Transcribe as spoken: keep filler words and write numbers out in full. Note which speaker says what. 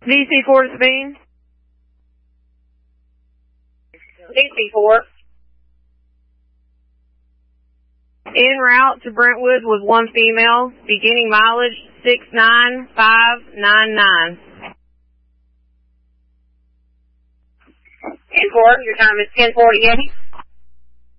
Speaker 1: D C four to Sabine.
Speaker 2: D C four.
Speaker 1: En route to Brentwood was one female, beginning mileage six nine five nine nine.
Speaker 2: ten four, your time is ten forty-eight.